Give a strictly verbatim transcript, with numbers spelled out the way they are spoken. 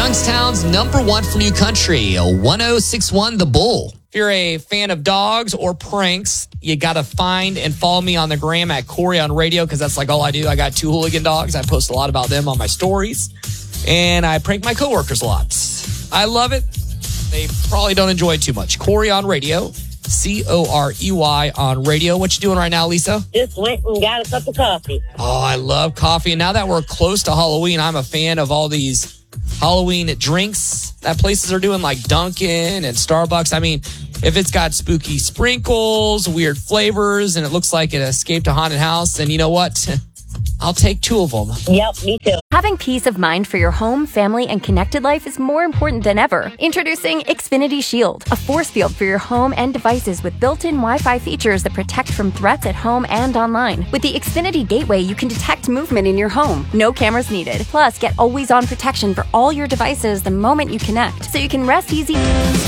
Youngstown's number one for new country, one oh six one The Bull. If you're a fan of dogs or pranks, you got to find and follow me on the gram at Corey on Radio, because that's like all I do. I got two hooligan dogs. I post a lot about them on my stories, and I prank my coworkers a lot. I love it. They probably don't enjoy it too much. Corey on Radio, C O R E Y on Radio. What you doing right now, Lisa? Just went and got a cup of coffee. Oh, I love coffee. And now that we're close to Halloween, I'm a fan of all these Halloween drinks that places are doing, like Dunkin' and Starbucks. I mean, if it's got spooky sprinkles, weird flavors, and it looks like it escaped a haunted house, then you know what? I'll take two of them. Yep, me too. Having peace of mind for your home, family, and connected life is more important than ever. Introducing Xfinity Shield, a force field for your home and devices with built-in Wi-Fi features that protect from threats at home and online. With the Xfinity Gateway, you can detect movement in your home. No cameras needed. Plus, get always-on protection for all your devices the moment you connect, so you can rest easy.